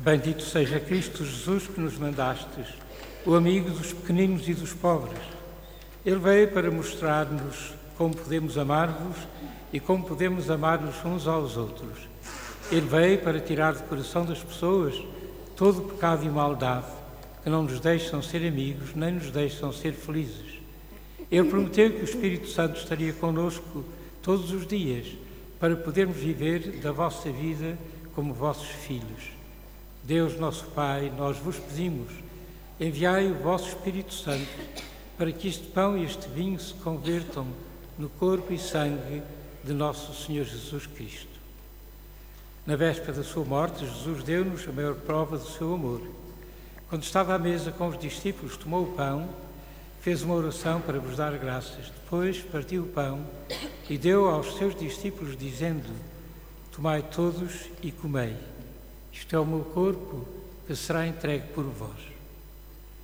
Bendito seja Cristo Jesus que nos mandastes, o amigo dos pequeninos e dos pobres. Ele veio para mostrar-nos como podemos amar-vos e como podemos amar-nos uns aos outros. Ele veio para tirar do coração das pessoas todo o pecado e maldade que não nos deixam ser amigos nem nos deixam ser felizes. Ele prometeu que o Espírito Santo estaria connosco todos os dias para podermos viver da vossa vida como vossos filhos. Deus, nosso Pai, nós vos pedimos, enviai o vosso Espírito Santo para que este pão e este vinho se convertam no corpo e sangue de nosso Senhor Jesus Cristo. Na véspera da sua morte, Jesus deu-nos a maior prova do seu amor. Quando estava à mesa com os discípulos, tomou o pão, fez uma oração para vos dar graças. Depois partiu o pão e deu aos seus discípulos, dizendo: tomai todos e comei. Isto é o meu corpo, que será entregue por vós.